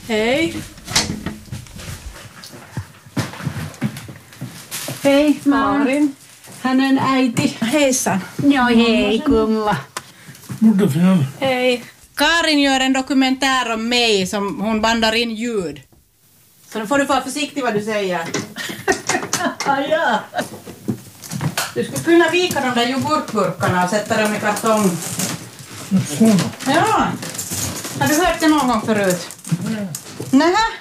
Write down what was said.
Hej. Hei, mä oon hänen äiti. Hejsan. Joo, hej kumma. Hej. Karin gör en dokumentär om mig som hon bandar in ljud. Så då får du vara försiktig vad du säger. Ja. Du skulle kunna vika de där yoghurtburkarna och sätta dem i kartong. Ja. Har du hört det någon gång förut? Nej.